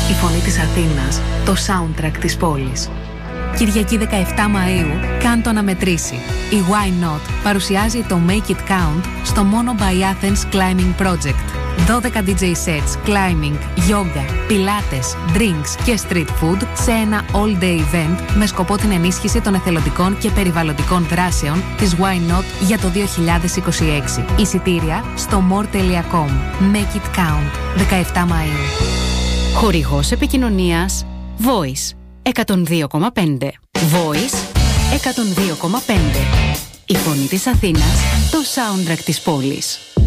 Η φωνή της Αθήνας, το soundtrack της πόλης. Κυριακή 17 Μαΐου, κάν το να μετρήσει. Η Why Not παρουσιάζει το Make It Count στο Mono by Athens Climbing Project. 12 DJ sets, climbing, yoga, pilates, drinks και street food σε ένα all-day event με σκοπό την ενίσχυση των εθελοντικών και περιβαλλοντικών δράσεων της Why Not για το 2026. Εισιτήρια στο more.com. Make It Count, 17 Μαΐου. Χορηγός επικοινωνίας Voice 102,5. Voice 102,5. Η φωνή της Αθήνας, το soundtrack της πόλης.